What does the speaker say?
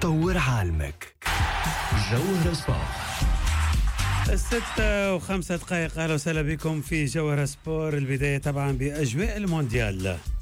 طور عالمك. جوهرة سبورت. 6:05. أهلا وسهلا بكم في جوهرة سبور. البداية طبعا بأجواء المونديال.